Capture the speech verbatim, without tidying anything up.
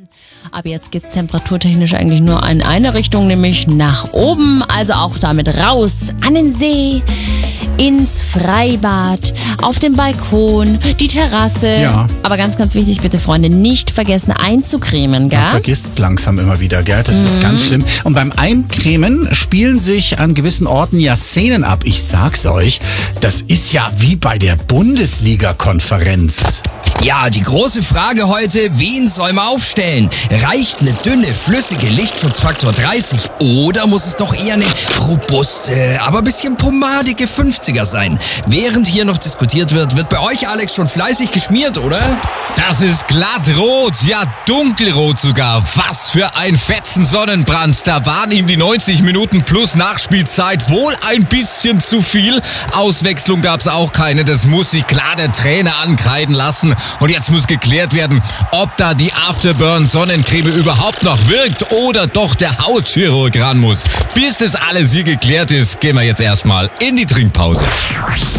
Ab jetzt geht's temperaturtechnisch eigentlich nur in eine Richtung, nämlich nach oben. Also auch damit raus an den See, ins Freibad, auf dem Balkon, die Terrasse. Ja. Aber ganz, ganz wichtig, bitte Freunde, nicht vergessen einzucremen, gell? Man vergisst langsam immer wieder, gell? Das mhm. ist ganz schlimm. Und beim Eincremen spielen sich an gewissen Orten ja Szenen ab. Ich sag's euch, das ist ja wie bei der Bundesliga-Konferenz. Ja, die große Frage heute, wen soll man aufstellen? Reicht eine dünne, flüssige Lichtschutzfaktor dreißig oder muss es doch eher eine robuste, aber ein bisschen pomadige fünfziger sein? Während hier noch diskutiert wird, wird bei euch, Alex, schon fleißig geschmiert, oder? Das ist glattrot, ja dunkelrot sogar. Was für ein fetzen Sonnenbrand. Da waren ihm die neunzig Minuten plus Nachspielzeit wohl ein bisschen zu viel. Auswechslung gab's auch keine, das muss sich klar der Trainer ankreiden lassen. Und jetzt muss geklärt werden, ob da die Afterburn-Sonnencreme überhaupt noch wirkt oder doch der Hautchirurg ran muss. Bis das alles hier geklärt ist, gehen wir jetzt erstmal in die Trinkpause.